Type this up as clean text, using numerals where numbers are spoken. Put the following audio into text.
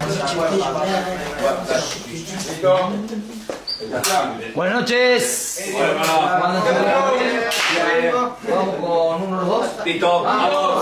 Buenas noches. Vamos con uno, los dos. Tito, vamos.